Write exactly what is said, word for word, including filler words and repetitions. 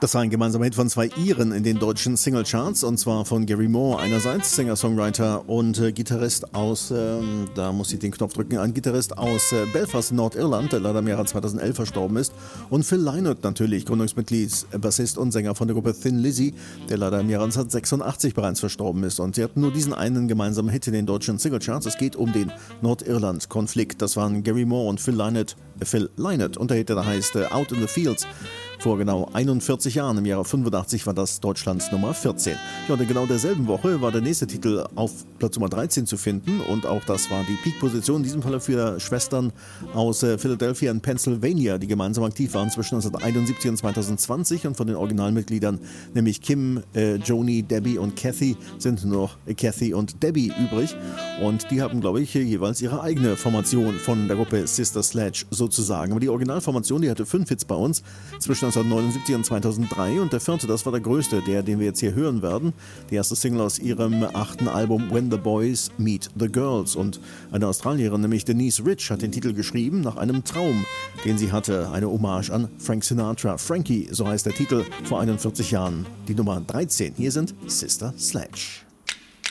Das war ein gemeinsamer Hit von zwei Iren in den deutschen Singlecharts, und zwar von Gary Moore einerseits, Singer-Songwriter und äh, Gitarrist aus, äh, da muss ich den Knopf drücken, ein Gitarrist aus äh, Belfast, Nordirland, der leider im Jahre zweitausendelf verstorben ist, und Phil Lynott natürlich, Gründungsmitglied, äh, Bassist und Sänger von der Gruppe Thin Lizzy, der leider im Jahre neunzehnhundertsechsundachtzig bereits verstorben ist, und sie hatten nur diesen einen gemeinsamen Hit in den deutschen Singlecharts. Es geht um den Nordirland-Konflikt. Das waren Gary Moore und Phil Lynott, äh, Phil Lynott, und der Hit, der heißt äh, Out in the Fields. Vor genau einundvierzig Jahren, im Jahre fünfundachtzig, war das Deutschlands Nummer vierzehn. Ja, und in genau derselben Woche war der nächste Titel auf Platz Nummer dreizehn zu finden, und auch das war die Peak-Position, in diesem Fall für Schwestern aus äh, Philadelphia und Pennsylvania, die gemeinsam aktiv waren zwischen neunzehnhunderteinundsiebzig und zweitausendzwanzig, und von den Originalmitgliedern, nämlich Kim, äh, Joni, Debbie und Kathy, sind nur noch äh, Kathy und Debbie übrig, und die haben, glaube ich, jeweils ihre eigene Formation von der Gruppe Sister Sledge sozusagen. Aber die Originalformation, die hatte fünf Hits bei uns zwischen neunzehnhundertneunundsiebzig und zweitausenddrei, und der vierte, das war der größte, der, den wir jetzt hier hören werden. Die erste Single aus ihrem achten Album When the Boys Meet the Girls, und eine Australierin, nämlich Denise Rich, hat den Titel geschrieben nach einem Traum, den sie hatte, eine Hommage an Frank Sinatra. Frankie, so heißt der Titel, vor einundvierzig Jahren, die Nummer dreizehn. Hier sind Sister Sledge.